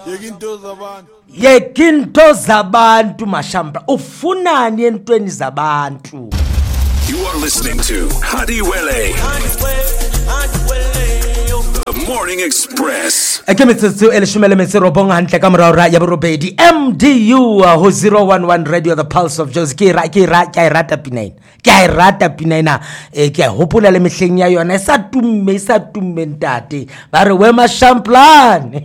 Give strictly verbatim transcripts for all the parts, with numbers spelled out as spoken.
yekinto zabantu yekinto zabantu mashampla ufunani entweni zabantu. You are listening to Hadiwele, The Morning Express. Ekemetsotso eleshumele metsero bonga hantle ka morara ya borobedi M D U ho zero one one Radio The Pulse of Jozi ke ra ke ra ke rata pinaina ke rata pinaina e ke hopola le mehleng ya yona sa tumme sa tumme ntate ba re we mashamplan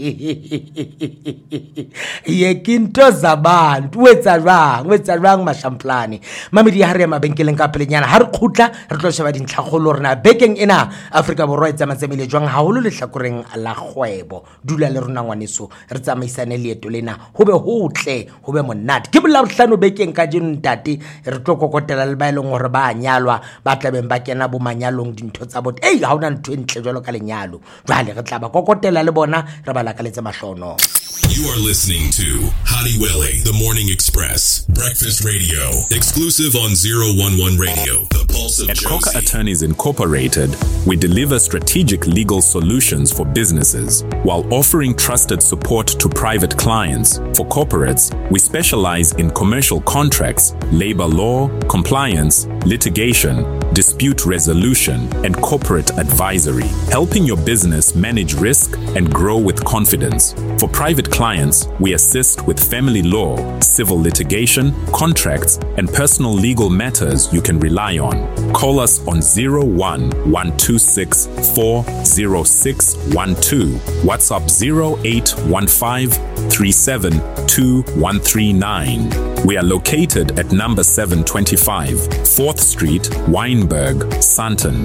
yekinto zabantu wetsa rang wetsa rang mashamplane mamedi ha re mabenkeleng ka pelenyana ha re khutla re tlo sheba dintlhagolo rena bekeng ena Afrika borwa e tsamatsemile jwang haholo le hlakoreng la kgwebo dula le rona ngwaneso re tsamaisane leeto lena hobe hotle hobe monate ke bola bohlano bekeng ka jeno ntate re tlo kokotela le ba ile ngore ba nyalwa ba tlabeng ba kena bo manyalong dintho tsa bot ei ha ona ntwe ntle jwalo ka lenyalo jwale re tla ba kokotela le bona re ba lakaletse mahlono. You are listening to Hadiwele, The Morning Express, Breakfast Radio, exclusive on zero one one Radio, The Pulse of At Jozi. Coca Attorneys Incorporated, we deliver strategic legal solutions for businesses while offering trusted support to private clients. For corporates, we specialize in commercial contracts, labor law, compliance, litigation, dispute resolution, and corporate advisory, helping your business manage risk and grow with confidence. For private clients, we assist with family law, civil litigation, contracts, and personal legal matters you can rely on. Call us on zero one one two six four zero six one two, WhatsApp zero eight one five three seven two one three nine. We are located at number seven twenty-five, fourth Street, Wynberg, Sandton.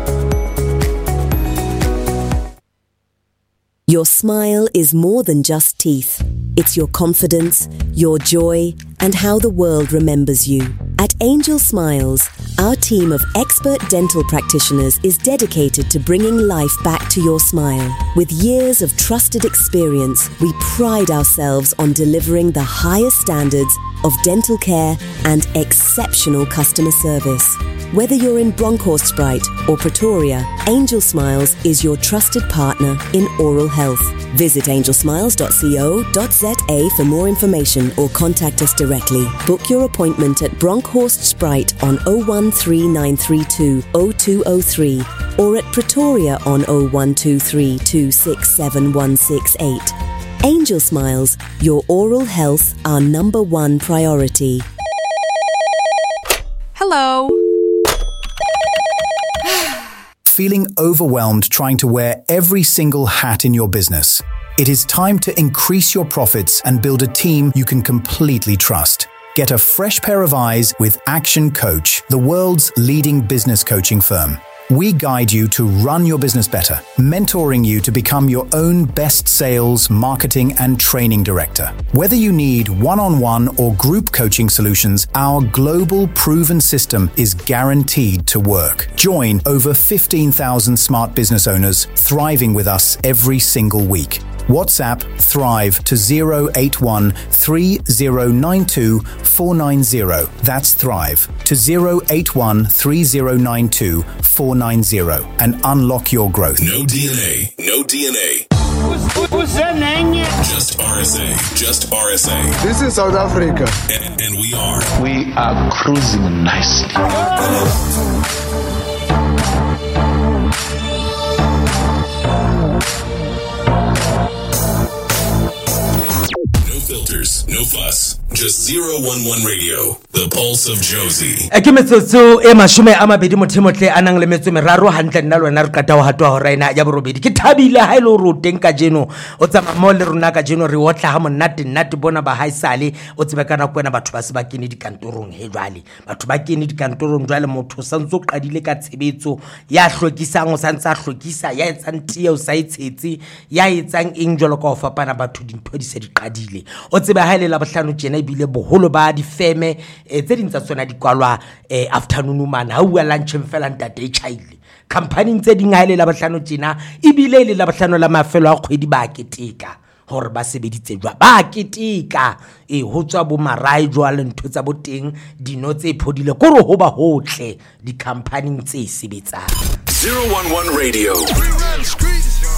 Your smile is more than just teeth. It's your confidence, your joy, and how the world remembers you. At Angel Smiles, our team of expert dental practitioners is dedicated to bringing life back to your smile. With years of trusted experience, we pride ourselves on delivering the highest standards of dental care and exceptional customer service. Whether you're in Bronkhorstspruit or Pretoria, Angel Smiles is your trusted partner in oral health. Visit angel smiles dot co dot za for more information or contact us directly. Book your appointment at Bronkhorstspruit on zero one three nine three two zero two zero three or at Pretoria on zero one two three two six seven one six eight. Angel Smiles, your oral health, our number one priority. Hello. Feeling overwhelmed trying to wear every single hat in your business? It is time to increase your profits and build a team you can completely trust. Get a fresh pair of eyes with Action Coach, the world's leading business coaching firm. We guide you to run your business better, mentoring you to become your own best sales, marketing, and training director. Whether you need one-on-one or group coaching solutions, our global proven system is guaranteed to work. Join over fifteen thousand smart business owners thriving with us every single week. WhatsApp Thrive to zero eight one three zero nine two four nine zero. That's Thrive to zero eight one three zero nine two four nine zero and unlock your growth. No D N A, no D N A. Just R S A, just R S A. This is South Africa. And, and we are. We are cruising nicely. Filters, no fuss, just zero one one Radio, The Pulse of Jozi. Ekemetsotso e mashume a mabedi mothemotle anang le metso meraro hantle nna lwana re kata ho hatwa ho raina ya borobedi ke thabile ha ile ro teng ka jeno o tsama mo le rona ka jeno re otla ha monate nnate bona ba haisale o tsebe kana kwena batho ba se ba kene dikantorong he jwale batho ba kene dikantorong jwale motho sa ntse o qadile ka tshebetso ya hlokisang o sa ntse a hlokisa ya etsang tie o sa itshetse ya etsang eng jwalo ka ho fapana batho dintho di se di qadile o tsebe ha ile la bohlano tjena ibile boholo ba di feme tse dintsa tsona di kwalwa afternoon man ha bua lunch mfela ntate e chaile company tse ding ha ile la bohlano tjena ibile ile la bohlano la mafelo a kgwedi ba keteka hore ba sebeditse jwa ba keteka e ho tswa bo marai jwa le ntho tsa boteng dino tse phodile kore ho ba hotle di company tse sebetsang. zero one one Radio.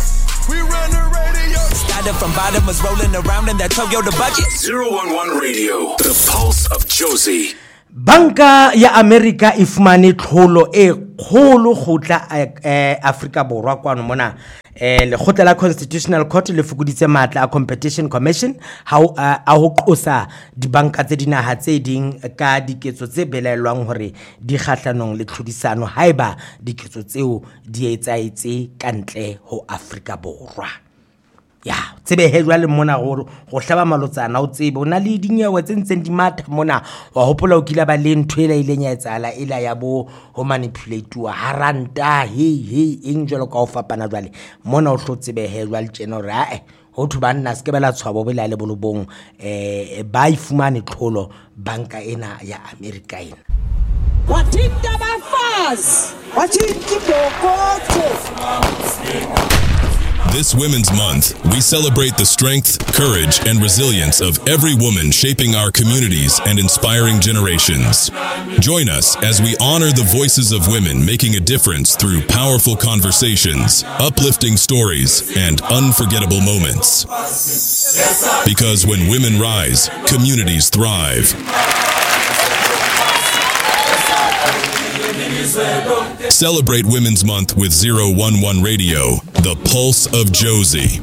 We run the radio. Started from bottom, was rolling around in that Toyota budget. zero one one Radio, the pulse of Josie. Banka ya America e fumane tlholo e kgolo go tla eh, Afrika Borwa kwano mona eh le khotla la Constitutional Court le fukuditse matla a Competition Commission ha a ho qosa dibanka tse dinaha tse ding ka diketso tse belelwang hore di kgahlanong le tlhodisano haeba diketso tseo di etsaetse kantle ho Afrika Borwa. Ya tsebe hejwa le mona go go hlaba malotsana o tsebe ona le dinyewe tse ntseng di matha mona wa hopola o kila ba le ntwela ile nya etsala ila ya bo ho manipulate wa haranta he he eng jalo ka o fapana jwale mona o hlo tsebe hejwa le tjeno ra eh ho thu banna se ke bela tshwabo bela le bolobong eh ba ifumane tlholo banka ena ya America ena wathinta bafazi wathinta ibhokotho. This Women's Month, we celebrate the strength, courage, and resilience of every woman shaping our communities and inspiring generations. Join us as we honor the voices of women making a difference through powerful conversations, uplifting stories, and unforgettable moments. Because when women rise, communities thrive. Celebrate Women's Month with zero one one Radio, the pulse of Josie.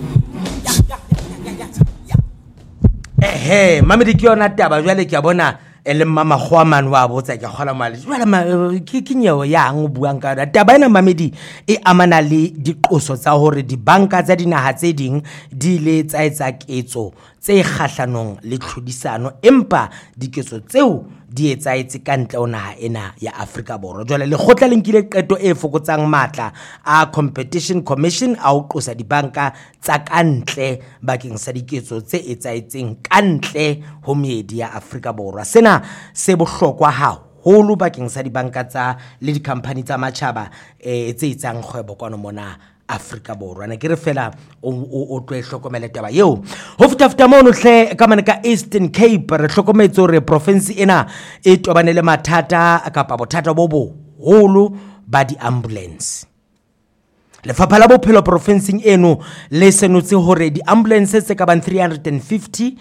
Eh hey, mamedi ke yona taba jwale ke bona ele mama khwaman wa botsa ke khola mali jwale ke kinyewo ya ngo buang ka taba ena mamedi e amana le diqoso tsa hore dibanka tsa dinaha tse ding di le tsaetsa ketso tse kgahlanong le tlhodisano empa diketso tseo di etsaetse kantle ona ena ya Afrika Borwa jwale le khotla lenkile qeto e fokotsang matla a Competition Commission a o qosa dibanka tsa kantle bakeng sa diketso tse etsaetseng kantle ho meedi ya Afrika Borwa. Sena se bohlokwa haholo bakeng sa dibanka tsa le di-company tsa matjhaba e tse itsang kgwebo kwano mona Afrika Borwa na ke re fela o o tlo hlokomela taba yeo ho futafuta mono hle ka mane ka Eastern Cape re hlokometse re province ena e tobane le mathata kapa bothata bo bo holo ba di ambulance. Lefapha la bophelo provinceng eno le senotse hore di ambulance tse ka bang three hundred fifty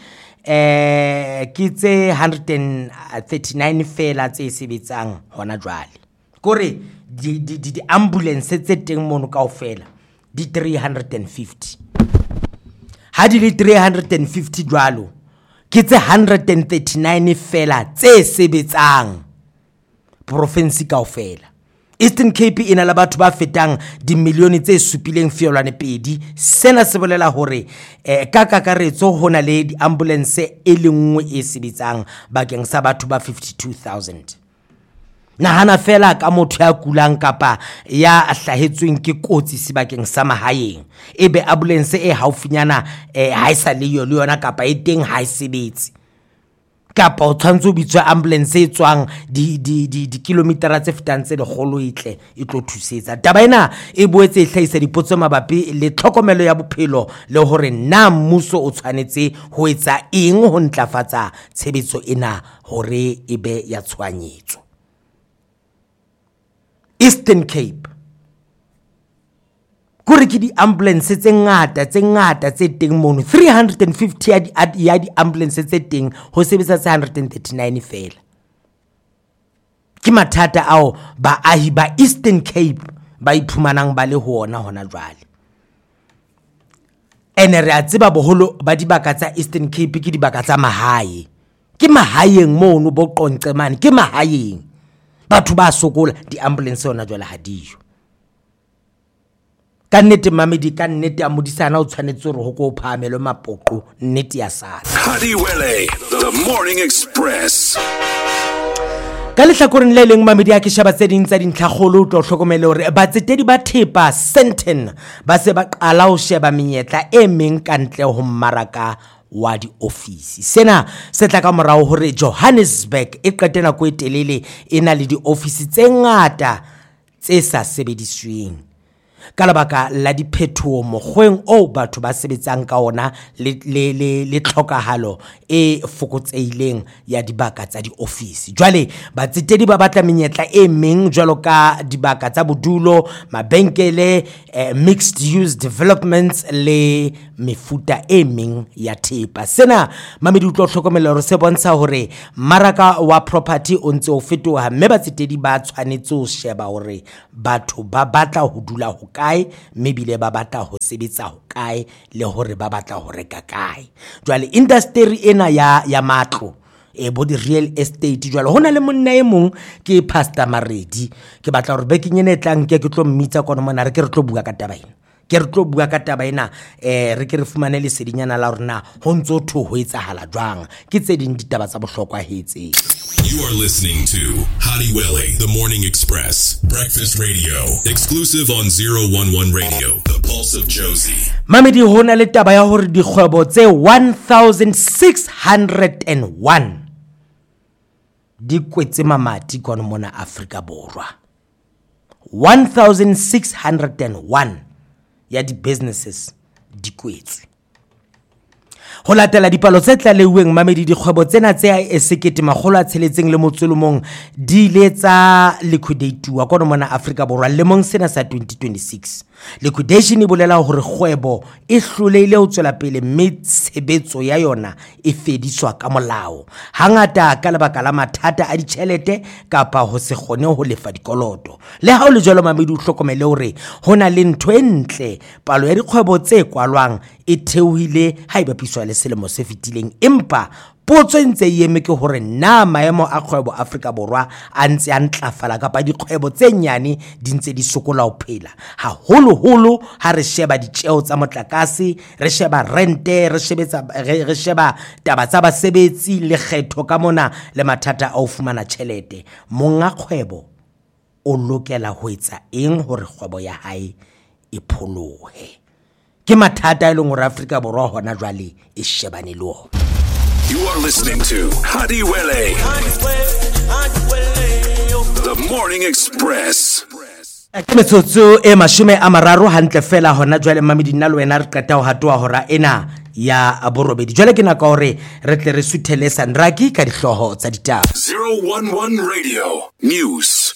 eh ke tse one hundred thirty-nine fela tse sebetsang hona jwale kore di di di ambulance tse teng mono kaofela di three hundred fifty ha di le three hundred fifty jwalo ke tse one hundred thirty-nine fela tse sebetsang province kaofela. Eastern Cape ina la batho ba fetang di milione tse supileng fiolwane pedi sena se bolela hore eh, ka kakaretso hona le di ambulance e le nngwe e sebetsang bakeng sa batho ba fifty-two thousand. Nahana fela ka motho ya kulang kapa ya hlahetsweng ke kotsi sebakeng sa mahaeng ebe ambulance e haufinyana eh, ha isa le yo le yona kapa e teng ha isebetse kapa o tshwantse bitswa ambulance e tswang di di di di kilometera tse fetang tse lekgolo itle e tlo thusetsa. Taba ena e boetse e hlahisa dipotso mabapi le tlhokomelo ya bophelo le hore na mmuso o tshwanetse ho etsa eng ho ntlafatsa tshebetso ena hore ebe ya tshwanyetso. Eastern Cape kore ke di ambulance tse ngata tse ngata tse teng mono three hundred fifty ya di, ya di ambulance tse teng ho sebetsa one hundred thirty-nine fela. Ke mathata ao baahi ba Eastern Cape ba iphumanang ba le hona hona jwale. Ene re a tseba boholo ba dibaka tsa Eastern Cape ke dibaka tsa mahae ke mahaeng mono bo qonce mane ke mahaeng batho ba sokola di ambulance ona jwale ha diyo ka nnete mamedi ka nnete a modisana o tshwanetse re ho go phamelo mapoqo nnete ya sala. Hadiwele, the Morning Express. Ka lehlakoreng le leng mamedi a ke shaba tse ding tsa dintlhagolo tlo hlokomele hore ba tsetedi ba thepa Sandton ba se ba qala ho sheba menyetla e meng kantle ho mmaraka wa di ofisi. Sena se tla ka morao hore Johannesburg e qetela ko etelele ena le di ofisi tse ngata tse sa sebedisweng. ka lebaka la diphethoho mokgweng o batho ba sebetsang ka ona le le le le tlhokahalo e fokotseileng ya dibaka tsa diofisi. Jwale batsetedi ba batla menyetla e meng jwalo ka dibaka tsa bodulo, mabenkele, eh, mixed use developments le mefuta e meng ya thepa. Sena mamedi o tlo hlokomela hore se bontsha hore maraka wa property o ntse o fetoha, mme batsetedi ba tshwanetse ho sheba hore batho ba batla ho dula ho kae, mme bile ba batla ho sebetsa ho kae le hore ba batla ho reka kae. Jwale industry ena ya ya matlo e bo di real estate, jwale hona le monna e mong ke Pastor Maredi, ke batla hore bekeng ene tlang ke ke tlo mmitsa kono mona re ke re tlo bua ka taba ena ke re tlo bua ka taba ena eh re ke re fumane le sedinyana la rona ho ntso thu ho etsahala jwang ke tse ding ditaba tsa bohlokwa hetse. You are listening to Hadiwele, the Morning Express, Breakfast Radio, exclusive on zero one one Radio, the Pulse of Josie. Mamedi hona le taba ya hore dikgwebo tse one thousand six hundred one di kwetse mamati kono mona Afrika Borwa. one thousand six hundred one ya di businesses di kwetse. Ho latela dipalo tse tlaleuweng mamedi dikgwebo tsena tse a sekete makgolo a tsheletseng le motsolomong di le tsa liquidateuwa kono mona Afrika Borwa lemong sena sa twenty twenty-six. Liquidation e bolela hore kgwebo e hloleile ho tswela pele mme tshebetso ya yona e fediswa ka molao, hangata ka lebaka la mathata a ditjhelete kapa ho se kgone ho lefa dikoloto. Le ha o le jwalo mamedi o hlokomele hore hona le ntho e ntle, palo ya dikgwebo tse kwalwang e theohile ha eba piswa le selemo se fetileng, empa potso ntse e eme ke hore na maemo a kgwebo Afrika Borwa a ntse a ntlafala kapa dikgwebo tse nyane di ntse di sokola ho phela, haholo holo ha re sheba ditjeo tsa motlakase, re sheba rente, re shebetsa re sheba taba tsa basebetsi le kgetho ka mona le mathata a ho fumana tjhelete. Monga kgwebo o lokela ho etsa eng hore kgwebo ya hae e pholohe? Ke mathata e leng hore Afrika Borwa hona jwale e shebane le ona. You are listening to Hadiwele, the Morning Express. Ke metsotso e mashome a mararo hantle fela hona jwale mamedi nna le wena re qeta ho hatoa hora ena ya borobedi. Jwale ke naka hore re tle re suthele Sandraki ka dihloho tsa ditaba. zero one one Radio News.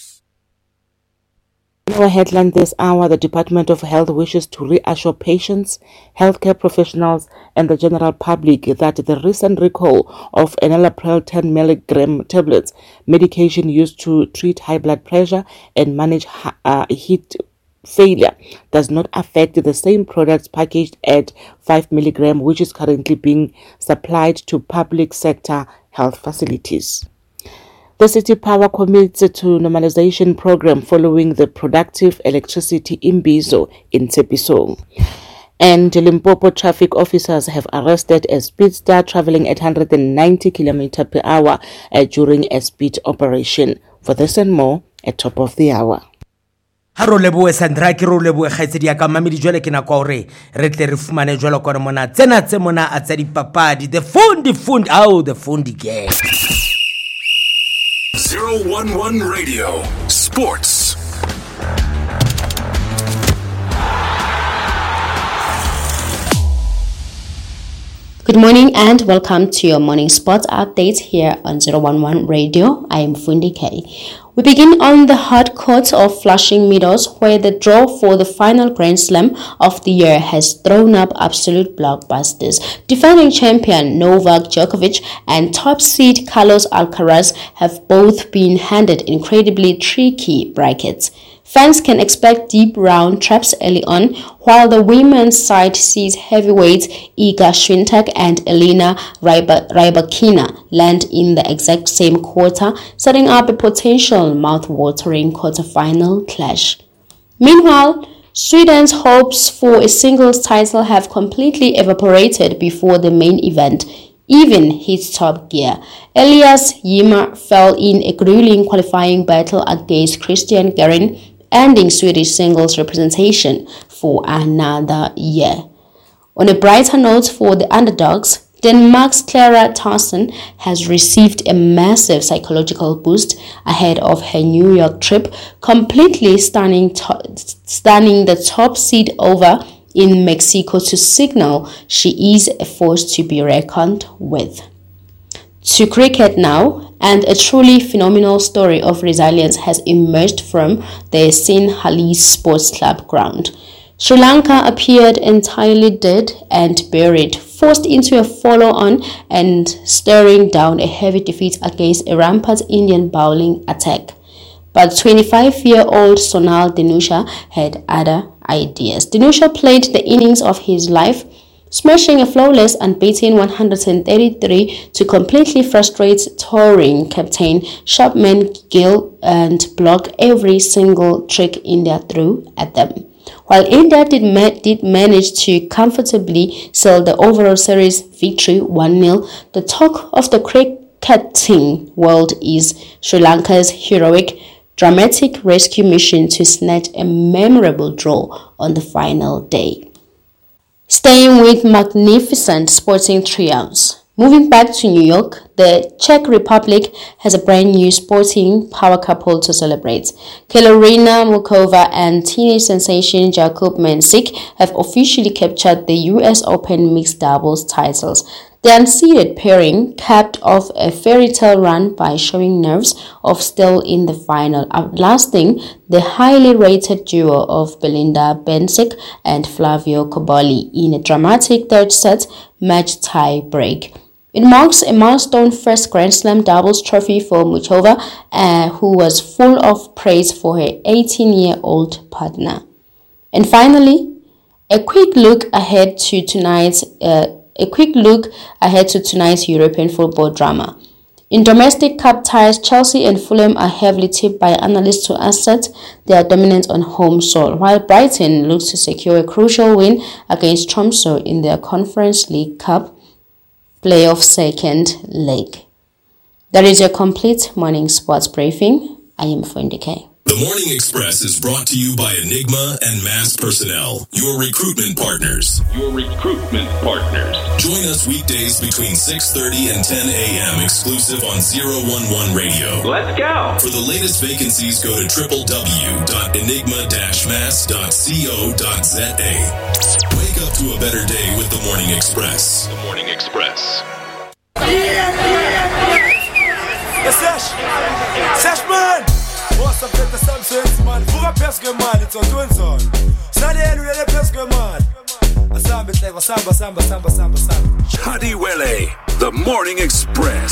In our headline this hour, the Department of Health wishes to reassure patients, healthcare professionals and the general public that the recent recall of enalapril ten milligram tablets, medication used to treat high blood pressure and manage uh, heat failure, does not affect the same products packaged at five milligram, which is currently being supplied to public sector health facilities. The City Power commits to normalization program following the productive electricity imbizo in Tshepisong. And Limpopo traffic officers have arrested a speedster traveling at one hundred ninety kilometers per hour uh, during a speed operation. For this and more, at top of the hour. Haro leboe Sandra ke ro leboe khaitsedi ya ka mamedi jwale ke na kwa hore re tle re fumane jwalo kona mona tsena tse mona a tsa dipapadi the fundi fundi au the fundi gang. zero one one Radio Sports. Good morning and welcome to your morning sports update here on zero one one Radio. I am Fundi K. We begin on the hard court of Flushing Meadows, where the draw for the final Grand Slam of the year has thrown up absolute blockbusters. Defending champion Novak Djokovic and top seed Carlos Alcaraz have both been handed incredibly tricky brackets. Fans can expect deep round traps early on, while the women's side sees heavyweights Iga Swiatek and Elena Rybakina land in the exact same quarter, setting up a potential mouth-watering quarter-final clash. Meanwhile, Sweden's hopes for a singles title have completely evaporated before the main event even hit top gear. Elias Ymer fell in a grueling qualifying battle against Christian Garin, ending Swedish singles representation for another year. On a brighter note for the underdogs, Denmark's Clara Tauson has received a massive psychological boost ahead of her New York trip, completely stunning, to- stunning the top seed over in Mexico to signal she is a force to be reckoned with. To cricket now, and a truly phenomenal story of resilience has emerged from the Sinhalese Sports Club ground. Sri Lanka appeared entirely dead and buried, forced into a follow-on and staring down a heavy defeat against a rampant Indian bowling attack. But twenty-five-year-old Sonal Dhanusha had other ideas. Dhanusha played the innings of his life, smashing a flawless unbeaten one hundred thirty-three to completely frustrate touring captain Shubman Gill and block every single trick India threw at them. While India did, ma- did manage to comfortably seal the overall series victory one nil, the talk of the cricketing world is Sri Lanka's heroic, dramatic rescue mission to snatch a memorable draw on the final day. Staying with magnificent sporting triumphs. Moving back to New York, the Czech Republic has a brand new sporting power couple to celebrate. Karolina Muchova and teenage sensation Jakub Mensik have officially captured the U S Open mixed doubles titles. The unseeded pairing capped off a fairy tale run by showing nerves of steel in the final, outlasting the highly rated duo of Belinda Bencic and Flavio Cobolli in a dramatic third set match tie break. It marks a milestone first Grand Slam doubles trophy for Muchova, uh, who was full of praise for her eighteen-year-old partner. And finally, a quick look ahead to tonight's uh, A quick look ahead to tonight's European football drama. In domestic cup ties, Chelsea and Fulham are heavily tipped by analysts to assert their dominance on home soil, while Brighton looks to secure a crucial win against Tromsø in their Conference League Cup playoff second leg. That is your complete morning sports briefing. I am Fundi K. The Morning Express is brought to you by Enigma and Mass Personnel, your recruitment partners. Your recruitment partners. Join us weekdays between six thirty and ten a.m. exclusive on zero one one Radio. Let's go. For the latest vacancies, go to w w w dot enigma dash mass dot co dot z a. Wake up to a better day with The Morning Express. The Morning Express. Yes, Sash! Sash, man! What's up, the substance, man? Pour un presque mal, it's on twin son. Salut, nous, les presque mal. Samba, samba, samba, samba, samba, samba. Hadi Wele, The Morning Express.